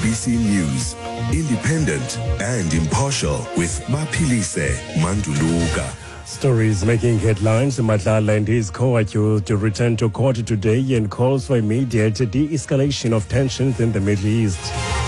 SABC News, independent and impartial with Mapilise Manduluka. Stories making headlines. Matlala and his co-accused to return to court today and calls for immediate de-escalation of tensions in the Middle East.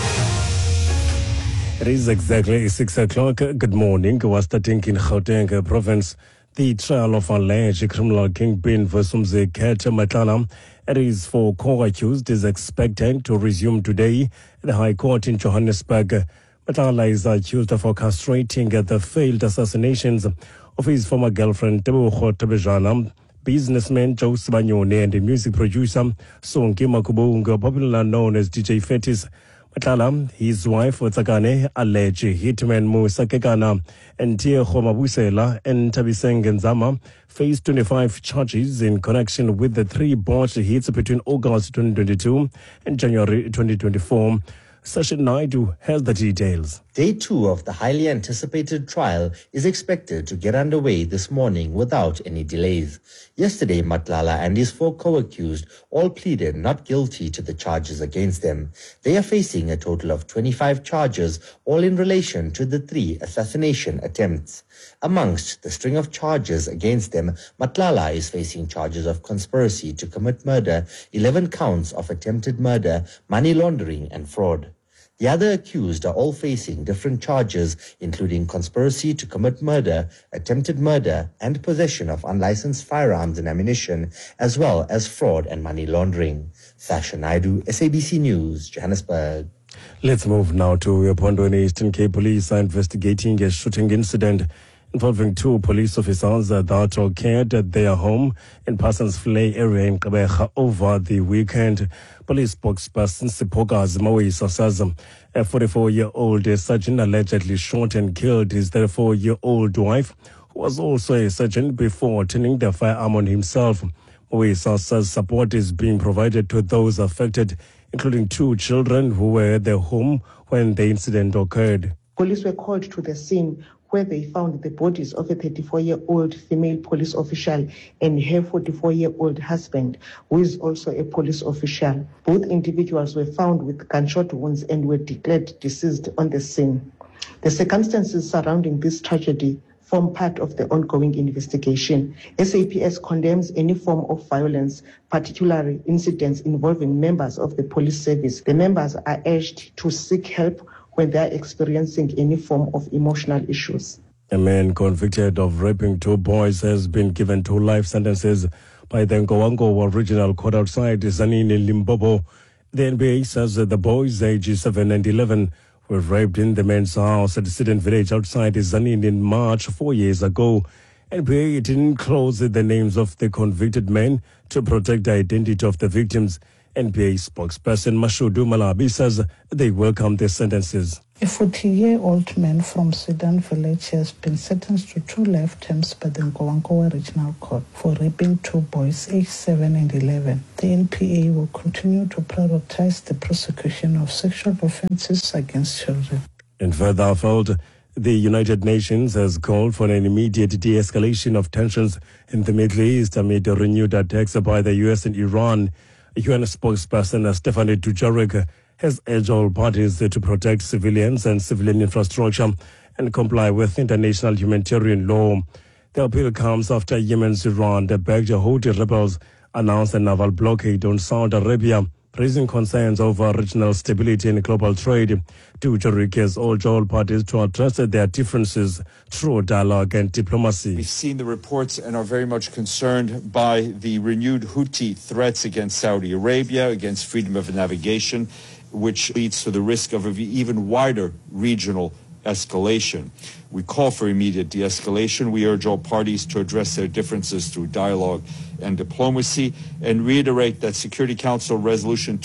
It is exactly 6 o'clock. Good morning. We're starting in Gauteng province. The trial of alleged criminal kingpin Vusumuzi Ket Matlala, it is for co-accused, is expected to resume today at the High Court in Johannesburg. Matlala is accused of orchestrating the failed assassinations of his former girlfriend Tebogo Tebejana, businessman Joe Sibanyoni, and the music producer Sonke Makubunga, popularly known as DJ Fetis. Matlala, his wife Tsakane, alleged hitman Musa Kekana and Tia Khomabusela and Tabiseng Nzama faced 25 charges in connection with the 3 botched hits between August 2022 and January 2024. Sachin Naidu has the details. Day 2 of the highly anticipated trial is expected to get underway this morning without any delays. Yesterday, Matlala and his 4 co-accused all pleaded not guilty to the charges against them. They are facing a total of 25 charges, all in relation to the 3 assassination attempts. Amongst the string of charges against them, Matlala is facing charges of conspiracy to commit murder, 11 counts of attempted murder, money laundering and fraud. The other accused are all facing different charges, including conspiracy to commit murder, attempted murder, and possession of unlicensed firearms and ammunition, as well as fraud and money laundering. Sasha Naidu, SABC News, Johannesburg. Let's move now to Opondo. In Eastern Cape. Police are investigating a shooting incident involving 2 police officers that occurred at their home in Parsons Flay area in Gqeberha over the weekend. Police spokesperson Sipoka Zimawisa says a 44-year-old sergeant allegedly shot and killed his 34-year-old wife, who was also a sergeant, before turning the firearm on himself. Mawisa says support is being provided to those affected, including 2 children who were at their home when the incident occurred. Police were called to the scene, where they found the bodies of a 34-year-old female police official and her 44-year-old husband, who is also a police official. Both individuals were found with gunshot wounds and were declared deceased on the scene. The circumstances surrounding this tragedy form part of the ongoing investigation. SAPS condemns any form of violence, particularly incidents involving members of the police service. The members are urged to seek help when they are experiencing any form of emotional issues. A man convicted of raping 2 boys has been given 2 life sentences by the Nkowango Regional Court outside Tzaneen in Limpopo. The NBA says that the boys, ages 7 and 11, were raped in the men's house at the Sidon village outside Tzaneen in March 4 years ago. NBA didn't close the names of the convicted men to protect the identity of the victims. NBA spokesperson Mashudu Malabi says they welcome the sentences. A 40-year-old man from Sidon village has been sentenced to 2 life terms by the Nkowango Regional Court for raping 2 boys aged 7 and 11. The NPA will continue to prioritize the prosecution of sexual offences against children. In further afield, the United Nations has called for an immediate de-escalation of tensions in the Middle East amid renewed attacks by the US and Iran. UN spokesperson Stephanie Dujarric has urged all parties to protect civilians and civilian infrastructure and comply with international humanitarian law. The appeal comes after Yemen's Iran-backed Houthi rebels announced a naval blockade on Saudi Arabia, raising concerns over regional stability and global trade. Dujarric has urged all parties to address their differences through dialogue and diplomacy. We've seen the reports and are very much concerned by the renewed Houthi threats against Saudi Arabia, against freedom of navigation, which leads to the risk of an even wider regional escalation. We call for immediate de-escalation. We urge all parties to address their differences through dialogue and diplomacy, and reiterate that Security Council Resolution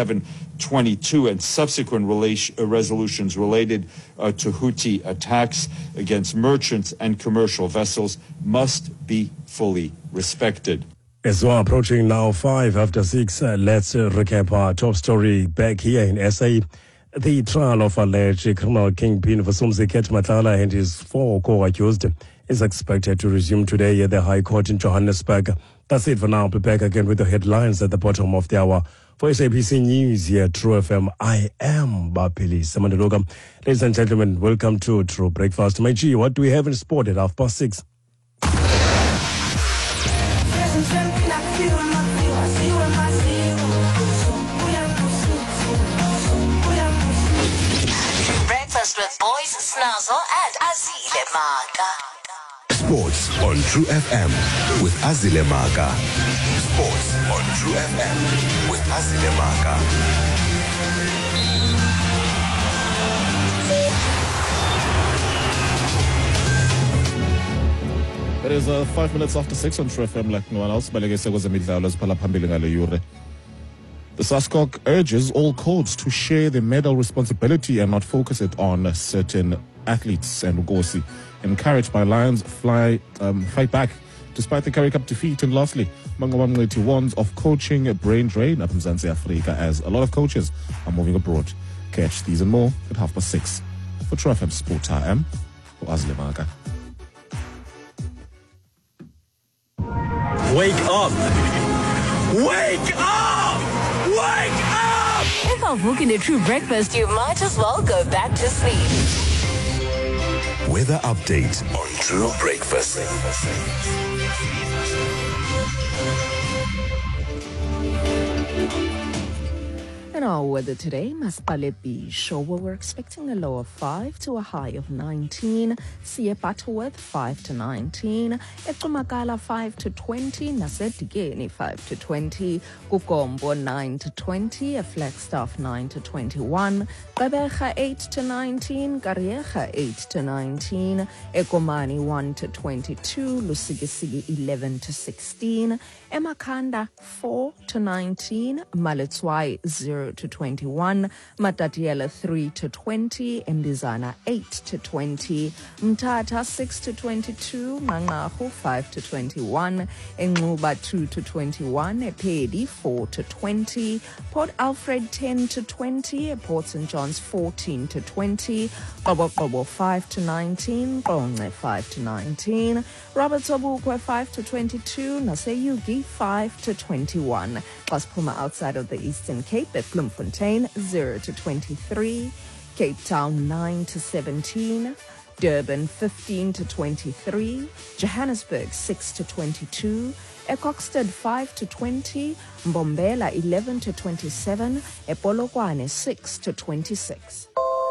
2722 and subsequent resolutions related to Houthi attacks against merchants and commercial vessels must be fully respected. As we're approaching now 5 after 6, let's recap our top story back here in SA. The trial of alleged criminal kingpin Vusumuzi Ket Matlala and his 4 co-accused is expected to resume today at the High Court in Johannesburg. That's it for now. I'll be back again with the headlines at the bottom of the hour. For SABC News here, True FM, I am Baphelise Manduluka. Ladies and gentlemen, welcome to True Breakfast. My G, what do we have in sport at 6:30? Breakfast with Boys Snazzle and Azile Maka. Sports on True FM with Azile Maka. Sports on True FM with Azile Maka. It is 5 minutes after 6 on True FM like no one else. The SASCOC urges all codes to share the medal responsibility and not focus it on certain athletes. And Ugosi, encouraged by Lions, fight back despite the Currie Cup defeat. And lastly, Mangawamngeti warns of coaching brain drain up in Mzansi Africa as a lot of coaches are moving abroad. Catch these and more at 6:30 for True FM Sport. I am Azile Maka. Wake up! Wake up! Wake up! If I'm booking a True Breakfast, you might as well go back to sleep. Weather update on True Breakfast. And our weather today, Masipale Bisho, where we're expecting a low of 5 to a high of 19. Siye Butterworth 5 to 19. Etumakala 5 to 20. Nasedigeni 5 to 20. Kukombo 9 to 20. Flagstaff 9 to 21. Gqeberha 8 to 19. Kariyerha 8 to 19. Ekomani 1 to 22. Lusigisigi 11 to 16. Emakanda 4 to 19. Maletswai 0 to 21, Matatiela 3 to 20, Mdizana 8 to 20, Mtata 6 to 22, Mangahu 5 to 21, Enguba 2 to 21, Epedi 4 to 20, Port Alfred 10 to 20, Port St. John's 14 to 20, Qobo 5 to 19, Qonce 5 to 19, Roberts Obukwe 5 to 22, Naseyugi 5 to 21, Xaspuma outside of the Eastern Cape at Bloemfontein 0 to 23, Cape Town 9 to 17, Durban 15 to 23, Johannesburg 6 to 22, Ecoxted 5 to 20, Mbombela 11 to 27, Epolokwane 6 to 26.